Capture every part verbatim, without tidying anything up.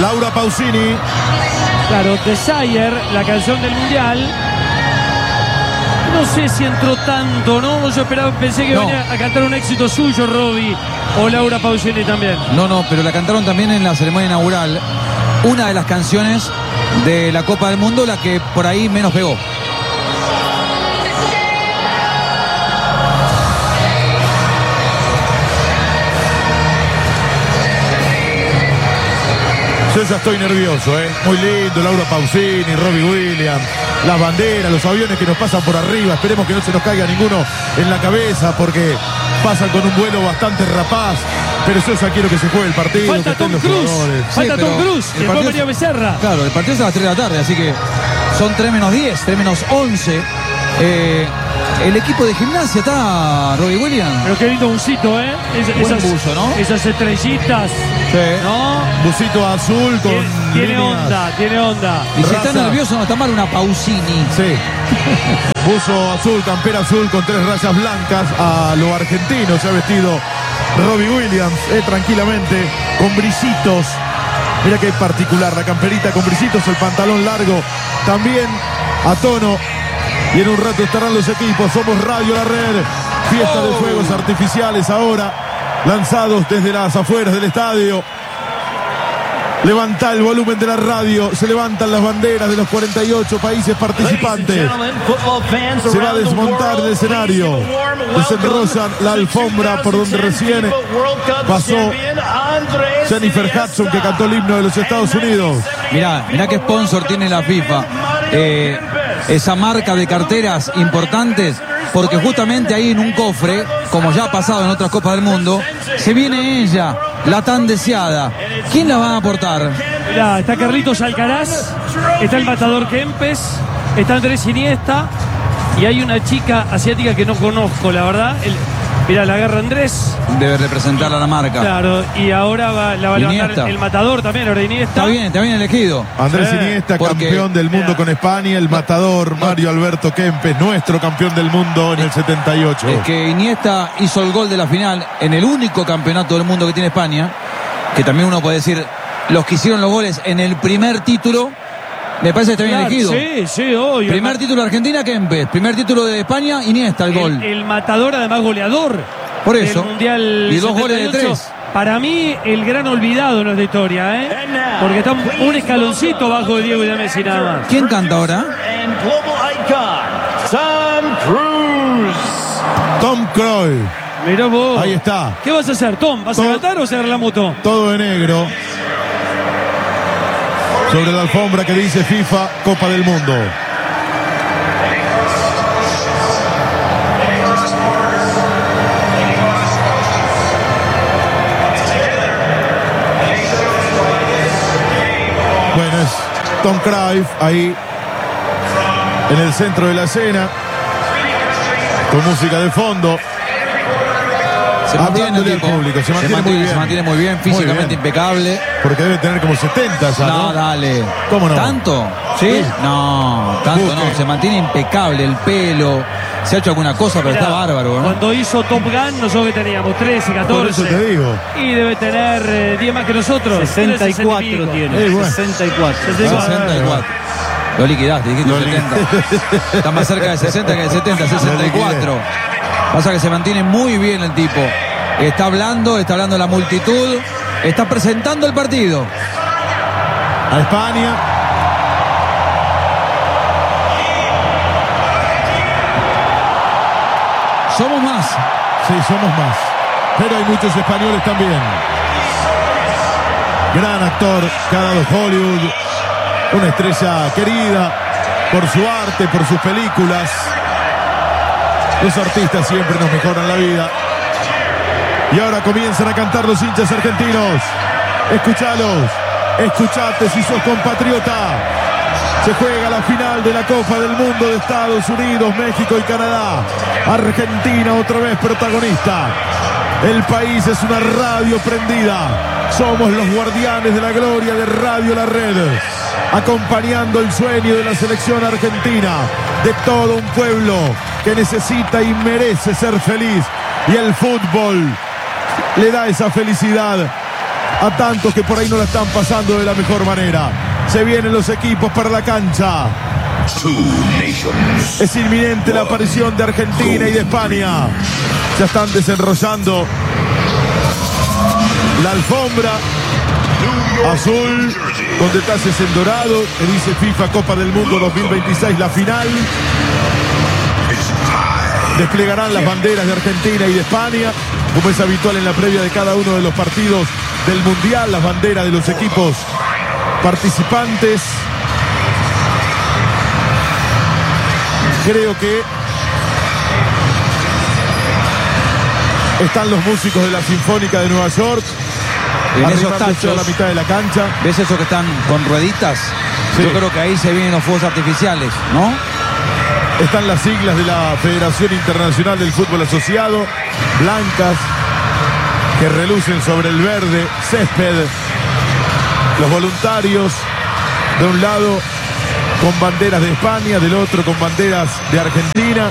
Laura Pausini. Claro, Desire, la canción del Mundial. No sé si entró tanto, ¿no? Yo esperaba, pensé que No. venía a cantar un éxito suyo, Robbie, o Laura Pausini también. No, no, pero la cantaron también en la ceremonia inaugural. Una de las canciones de la Copa del Mundo, la que por ahí menos pegó. Yo ya estoy nervioso, ¿eh? Muy lindo, Laura Pausini, Robbie Williams, las banderas, los aviones que nos pasan por arriba. Esperemos que no se nos caiga ninguno en la cabeza porque pasan con un vuelo bastante rapaz. Pero yo ya quiero que se juegue el partido. Falta que estén Tom los Cruise. jugadores. Falta Sí, Tom pero Cruise. el Y después partido- María Becerra. Claro, el partido es a las tres de la tarde, así que son tres menos diez, tres menos once. Eh, el equipo de gimnasia está, Robbie Williams. Pero qué lindo busito, ¿eh? Es- Buen esas, buzo, ¿no? esas estrellitas, ¿no? Busito azul con Tiene, tiene líneas. onda, tiene onda. Y si Raza. está nervioso, no está mal una Pausini. Sí. Buzo azul, campera azul con tres rayas blancas a lo argentino. Se ha vestido Robbie Williams, eh, tranquilamente, con brillitos. Mira qué particular, la camperita con brillitos, el pantalón largo también a tono. Y en un rato estarán los equipos. Somos Radio La Red. Fiesta de fuegos artificiales ahora, lanzados desde las afueras del estadio. Levanta el volumen de la radio, se levantan las banderas de los cuarenta y ocho países participantes. Se va a desmontar el escenario. Desenrollan la alfombra por donde recién pasó Jennifer Hudson, que cantó el himno de los Estados Unidos. Mirá, mirá qué sponsor tiene la FIFA. Eh, esa marca de carteras importantes, porque justamente ahí en un cofre, como ya ha pasado en otras Copas del Mundo, se viene ella, la tan deseada. ¿Quién la va a aportar? Mirá, está Carlitos Alcaraz, está el matador Kempes, está Andrés Iniesta y hay una chica asiática que no conozco, la verdad. El, mirá, la agarra Andrés. Debe representar a la marca. Claro, y ahora va, la va a levantar Iniesta. el matador también, ahora Iniesta. Está bien, está bien elegido. Andrés Sí, Iniesta, porque- campeón del mundo Mira. con España. El matador Mario Alberto Kempes, nuestro campeón del mundo en el setenta y ocho. Es que Iniesta hizo el gol de la final en el único campeonato del mundo que tiene España, que también uno puede decir, los que hicieron los goles en el primer título, me parece que está bien Claro, elegido. sí, sí, obvio. Primer título de Argentina, Kempes. Primer título de España, Iniesta, el gol. El, el matador, además goleador. Por eso. Del Mundial Y dos goles de setenta y ocho. tres. Para mí, el gran olvidado en nuestra historia, ¿eh? Porque está un, un escaloncito bajo de Diego y de Messi nada más. ¿Quién canta ahora? Tom Cruyff. Mirá vos. Ahí está. ¿Qué vas a hacer, Tom? ¿Vas Tom. a cantar o cerrar la moto? Todo de negro. Sobre la alfombra que dice FIFA Copa del Mundo. Bueno, es Tom Cruyff ahí en el centro de la escena, con música de fondo. Se mantiene el Hablándole al tipo. público, se mantiene muy bien. se mantiene muy bien, Muy físicamente bien. impecable. Porque debe tener como setenta ya, ¿no? No, dale. ¿Cómo no? ¿Tanto? ¿Sí? Sí. No, tanto Busque. no. Se mantiene impecable el pelo. Se ha hecho alguna cosa, pero Mirá, está bárbaro, ¿no? Cuando hizo Top Gun, nosotros que teníamos trece, Por catorce. eso te digo. Y debe tener eh, diez más que nosotros. sesenta y Tiene cuatro pico. tiene. Eh, bueno. sesenta y cuatro. sesenta y cuatro. Lo liquidaste, dijiste Lo setenta. Está más cerca de sesenta que de setenta, sesenta y cuatro. Pasa que se mantiene muy bien el tipo. Está hablando, está hablando la multitud. Está presentando el partido. A España. Somos más. Sí, somos más. Pero hay muchos españoles también. Gran actor, que ha dado Hollywood. Una estrella querida por su arte, por sus películas. Los artistas siempre nos mejoran la vida. Y ahora comienzan a cantar los hinchas argentinos. Escuchalos. Escuchate si sos compatriota. Se juega la final de la Copa del Mundo de Estados Unidos, México y Canadá. Argentina otra vez protagonista. El país es una radio prendida. Somos los guardianes de la gloria de Radio La Red. Acompañando el sueño de la selección argentina. De todo un pueblo que necesita y merece ser feliz. Y el fútbol le da esa felicidad. a tantos que por ahí no la están pasando de la mejor manera. Se vienen los equipos para la cancha. Es inminente la aparición de Argentina y de España. Ya están desenrollando la alfombra azul con detalles en dorado que dice FIFA Copa del Mundo dos mil veintiséis, la final. Desplegarán las banderas de Argentina y de España, como es habitual en la previa de cada uno de los partidos del Mundial, las banderas de los equipos participantes. Creo que están los músicos de la Sinfónica de Nueva York en esos tachos a la mitad de la cancha. ¿Ves eso que están con rueditas? Sí. Yo creo que ahí se vienen los fuegos artificiales, ¿no? Están las siglas de la Federación Internacional del Fútbol Asociado, blancas, que relucen sobre el verde césped. Los voluntarios, de un lado con banderas de España, del otro con banderas de Argentina.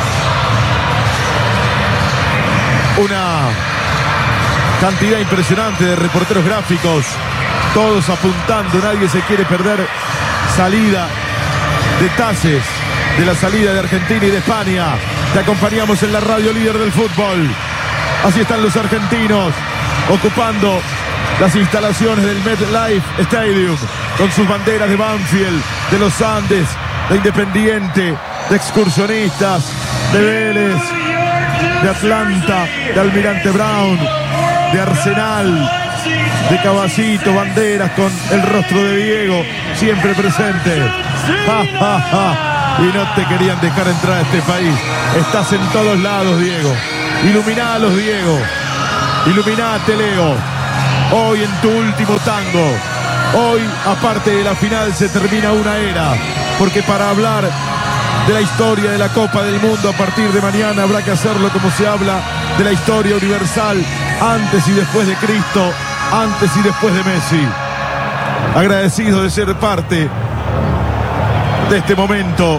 Una cantidad impresionante de reporteros gráficos, todos apuntando, nadie se quiere perder salida, detalles de la salida de Argentina y de España. Te acompañamos en la radio líder del fútbol. Así están los argentinos ocupando las instalaciones del MetLife Stadium con sus banderas de Banfield, de los Andes, de Independiente, de Excursionistas, de Vélez, de Atlanta, de Almirante Brown, de Arsenal, de Caballito, banderas con el rostro de Diego siempre presente. Ja, ja, ja. Y no te querían dejar entrar a este país. Estás en todos lados, Diego. Iluminalos, Diego. Iluminate, Leo. Hoy en tu último tango. Hoy, aparte de la final, se termina una era. Porque para hablar de la historia de la Copa del Mundo a partir de mañana habrá que hacerlo como se habla de la historia universal, antes y después de Cristo, antes y después de Messi. Agradecido de ser parte de este momento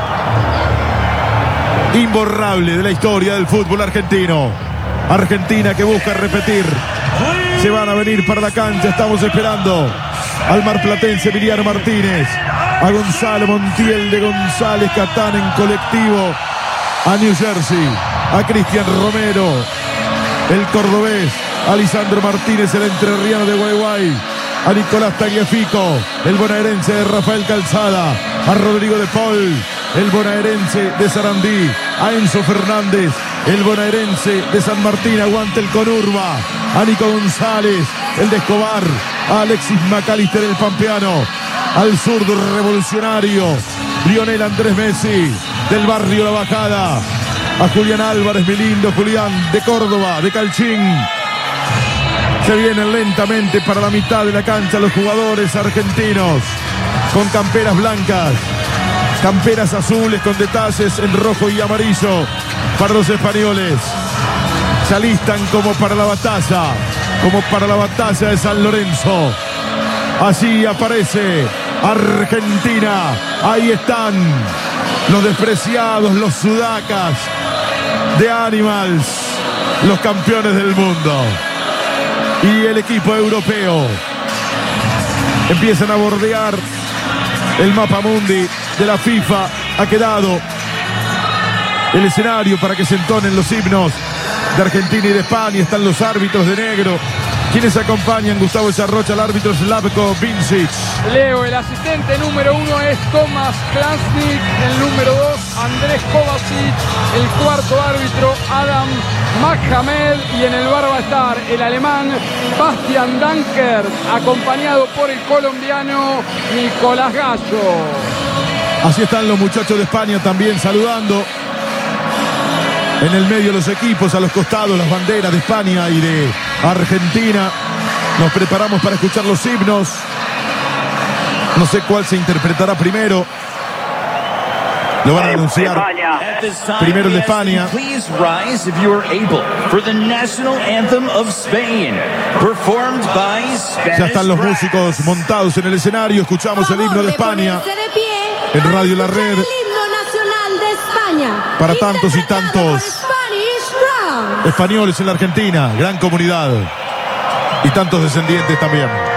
imborrable de la historia del fútbol argentino. Argentina que busca repetir. Se van a venir para la cancha. Estamos esperando al marplatense Emiliano Martínez, a Gonzalo Montiel de González Catán en colectivo a New Jersey, a Cristian Romero, el cordobés, a Lisandro Martínez, el entrerriano de Gualeguay, a Nicolás Tagliafico, el bonaerense de Rafael Calzada, a Rodrigo de Paul, el bonaerense de Sarandí, a Enzo Fernández, el bonaerense de San Martín, aguante el Conurba, a Nico González, el de Escobar, a Alexis McAllister, el pampeano, al zurdo revolucionario Lionel Andrés Messi, del barrio La Bajada, a Julián Álvarez, mi lindo Julián, de Córdoba, de Calchín. Se vienen lentamente para la mitad de la cancha los jugadores argentinos con camperas blancas, camperas azules con detalles en rojo y amarillo para los españoles. Se alistan como para la batalla, como para la batalla de San Lorenzo. Allí aparece Argentina. Ahí están los despreciados, los sudacas de Animals, los campeones del mundo. Y el equipo europeo empiezan a bordear el mapa mundi de la FIFA. Ha quedado el escenario para que se entonen los himnos de Argentina y de España. Están los árbitros de negro. ¿Quiénes acompañan? Gustavo Charrocha, el árbitro Slavko Vincic. Leo, el asistente número uno es Tomás Klasnik, el número dos Andrés Kovacic, el cuarto árbitro Adam Mahamed y en el bar va a estar el alemán Bastian Danker, acompañado por el colombiano Nicolás Gallo. Así están los muchachos de España también saludando. En el medio los equipos, a los costados las banderas de España y de Argentina. Nos preparamos para escuchar los himnos. No sé cuál se interpretará primero. Lo van a anunciar. Primero el de España. Ya están los músicos montados en el escenario. Escuchamos el himno de España en Radio La Red. Para tantos y tantos españoles en la Argentina, gran comunidad. Y tantos descendientes también.